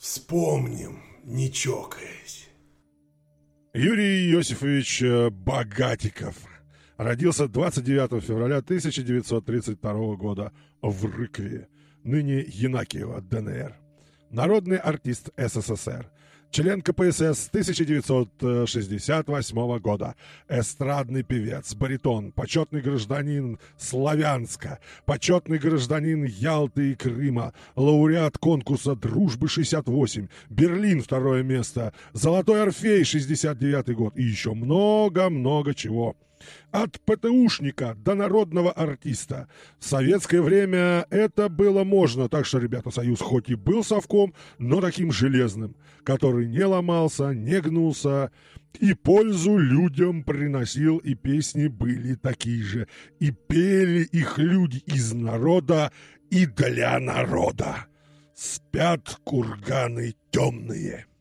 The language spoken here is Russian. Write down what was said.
Вспомним, не чокаясь. Юрий Иосифович Богатиков родился 29 февраля 1932 года в Рыкве, ныне Янакиево, ДНР. Народный артист СССР. Член КПСС с 1968 года. Эстрадный певец, баритон, почетный гражданин Славянска, почетный гражданин Ялты и Крыма, лауреат конкурса «Дружбы-68», Берлин второе место, Золотой Орфей 69 год и еще много-много чего. От ПТУшника до народного артиста. В советское время это было можно, так что, ребята, Союз хоть и был совком, но таким железным, который не ломался, не гнулся, и пользу людям приносил, и песни были такие же, и пели их люди из народа и для народа. Спят курганы темные.